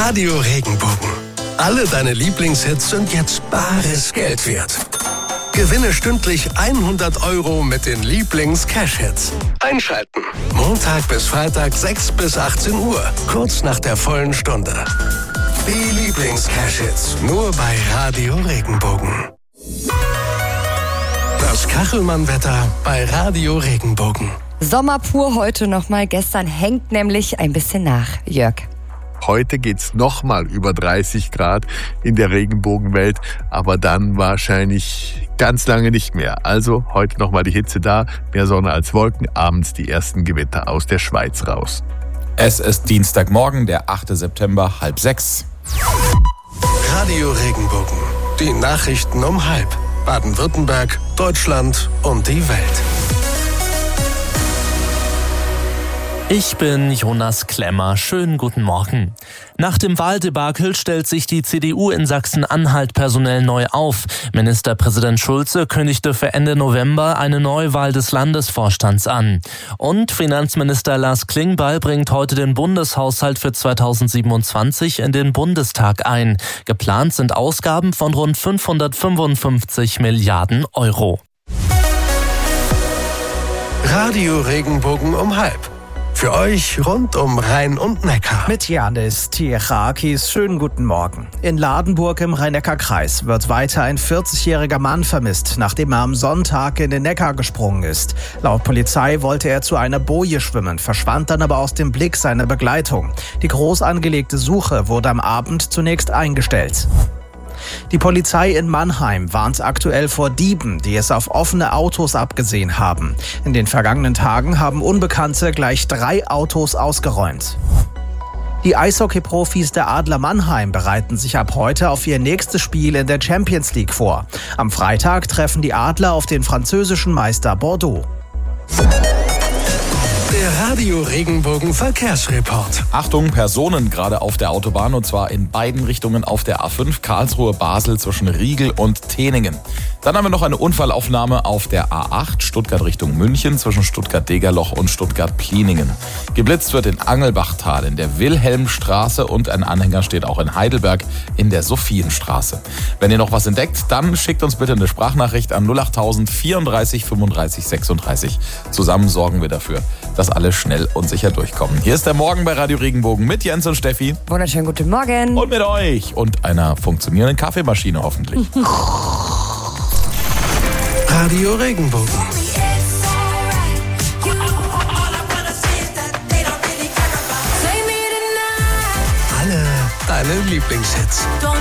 Radio Regenbogen. Alle deine Lieblingshits sind jetzt bares Geld wert. Gewinne stündlich 100 € mit den Lieblings-Cash-Hits. Einschalten. Montag bis Freitag 6 bis 18 Uhr. Kurz nach der vollen Stunde. Die Lieblings-Cash-Hits. Nur bei Radio Regenbogen. Das Kachelmann-Wetter bei Radio Regenbogen. Sommer pur heute nochmal. Gestern hängt nämlich ein bisschen nach. Jörg. Heute geht's nochmal über 30 Grad in der Regenbogenwelt, aber dann wahrscheinlich ganz lange nicht mehr. Also heute nochmal die Hitze da, mehr Sonne als Wolken, abends die ersten Gewitter aus der Schweiz raus. Es ist Dienstagmorgen, der 8. September, 5:30. Radio Regenbogen. Die Nachrichten um 5. Baden-Württemberg, Deutschland und die Welt. Ich bin Jonas Klemmer. Schönen guten Morgen. Nach dem Wahldebakel stellt sich die CDU in Sachsen-Anhalt personell neu auf. Ministerpräsident Schulze kündigte für Ende November eine Neuwahl des Landesvorstands an. Und Finanzminister Lars Klingbeil bringt heute den Bundeshaushalt für 2027 in den Bundestag ein. Geplant sind Ausgaben von rund 555 Milliarden Euro. Radio Regenbogen um 5. Für euch rund um Rhein und Neckar. Mit Janis Tiechakis, schönen guten Morgen. In Ladenburg im Rhein-Neckar-Kreis wird weiter ein 40-jähriger Mann vermisst, nachdem er am Sonntag in den Neckar gesprungen ist. Laut Polizei wollte er zu einer Boje schwimmen, verschwand dann aber aus dem Blick seiner Begleitung. Die groß angelegte Suche wurde am Abend zunächst eingestellt. Die Polizei in Mannheim warnt aktuell vor Dieben, die es auf offene Autos abgesehen haben. In den vergangenen Tagen haben Unbekannte gleich 3 Autos ausgeräumt. Die Eishockey-Profis der Adler Mannheim bereiten sich ab heute auf ihr nächstes Spiel in der Champions League vor. Am Freitag treffen die Adler auf den französischen Meister Bordeaux. Der Radio Regenbogen Verkehrsreport. Achtung, Personen gerade auf der Autobahn, und zwar in beiden Richtungen auf der A5 Karlsruhe-Basel zwischen Riegel und Teningen. Dann haben wir noch eine Unfallaufnahme auf der A8 Stuttgart Richtung München zwischen Stuttgart-Degerloch und Stuttgart-Pliningen. Geblitzt wird in Angelbachtal in der Wilhelmstraße und ein Anhänger steht auch in Heidelberg in der Sophienstraße. Wenn ihr noch was entdeckt, dann schickt uns bitte eine Sprachnachricht an 08000 34 35 36. Zusammen sorgen wir dafür, dass alle schnell und sicher durchkommen. Hier ist der Morgen bei Radio Regenbogen mit Jens und Steffi. Wunderschönen guten Morgen. Und mit euch und einer funktionierenden Kaffeemaschine hoffentlich. Radio Regenbogen. Alle deine Lieblingshits.